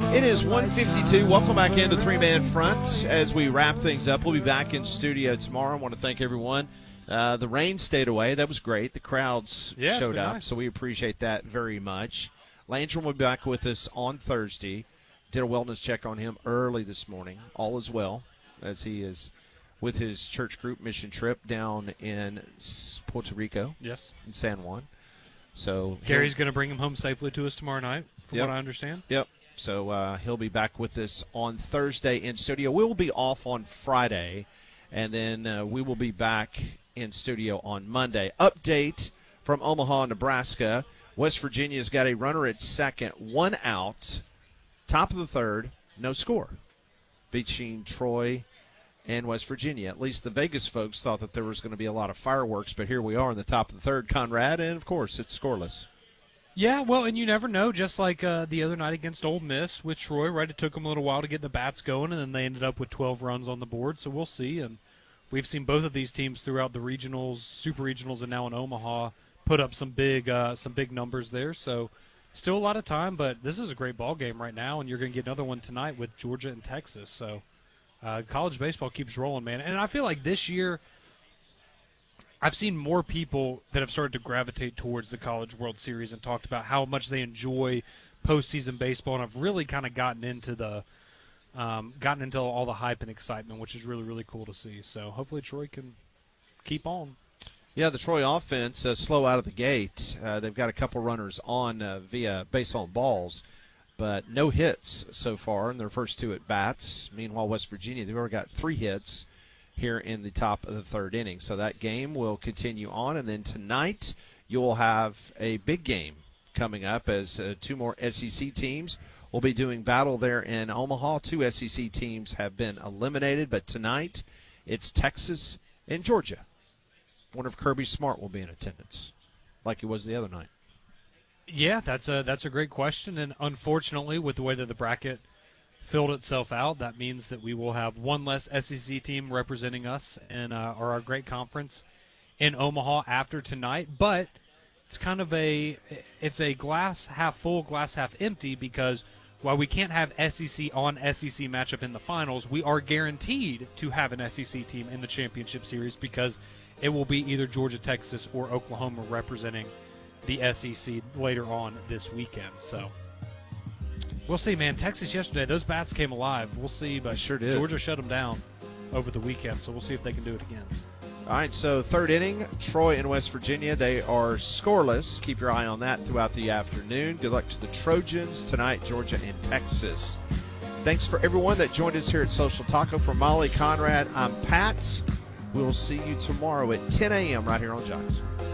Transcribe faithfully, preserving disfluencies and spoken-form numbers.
It is one fifty-two. Welcome back into Three-Man Front as we wrap things up. We'll be back in studio tomorrow. I want to thank everyone. Uh, the rain stayed away. That was great. The crowds yeah, showed up, nice. So we appreciate that very much. Landrum will be back with us on Thursday. Did a wellness check on him early this morning. All is well as he is with his church group mission trip down in Puerto Rico. Yes. In San Juan. So Gary's going to bring him home safely to us tomorrow night, from yep. what I understand. Yep. So uh, he'll be back with us on Thursday in studio. We will be off on Friday, and then uh, we will be back in studio on Monday. Update from Omaha, Nebraska. West Virginia's got a runner at second, one out, top of the third, no score, between Troy and West Virginia. At least the Vegas folks thought that there was going to be a lot of fireworks, but here we are in the top of the third, Conrad, and, of course, it's scoreless. Yeah, well, and you never know, just like uh, the other night against Ole Miss with Troy, right? It took them a little while to get the bats going, and then they ended up with twelve runs on the board, so we'll see. And we've seen both of these teams throughout the regionals, super regionals, and now in Omaha put up some big uh, some big numbers there. So still a lot of time, but this is a great ball game right now, and you're going to get another one tonight with Georgia and Texas. So uh, college baseball keeps rolling, man. And I feel like this year – I've seen more people that have started to gravitate towards the College World Series and talked about how much they enjoy postseason baseball, and I've really kind of gotten into the um, gotten into all the hype and excitement, which is really, really cool to see. So hopefully Troy can keep on. Yeah, the Troy offense uh, slow out of the gate. Uh, they've got a couple runners on uh, via base on balls, but no hits so far in their first two at bats. Meanwhile, West Virginia, they've already got three hits here in the top of the third inning. So that game will continue on. And then tonight you'll have a big game coming up as uh, two more S E C teams will be doing battle there in Omaha. Two S E C teams have been eliminated, but tonight it's Texas and Georgia. I wonder if Kirby Smart will be in attendance like he was the other night. Yeah, that's a, that's a great question. And unfortunately, with the way that the bracket filled itself out, that means that we will have one less S E C team representing us in uh, or our great conference in Omaha after tonight. But it's kind of a it's a glass half full, glass half empty, because while we can't have S E C on S E C matchup in the finals, we are guaranteed to have an S E C team in the championship series, because it will be either Georgia, Texas, or Oklahoma representing the S E C later on this weekend. So we'll see, man. Texas yesterday, those bats came alive. We'll see, but sure did. Georgia shut them down over the weekend, so we'll see if they can do it again. All right, so third inning, Troy and West Virginia, they are scoreless. Keep your eye on that throughout the afternoon. Good luck to the Trojans tonight, Georgia and Texas. Thanks for everyone that joined us here at Social Taco. For Molly, Conrad, I'm Pat. We'll see you tomorrow at ten a.m. right here on Giants.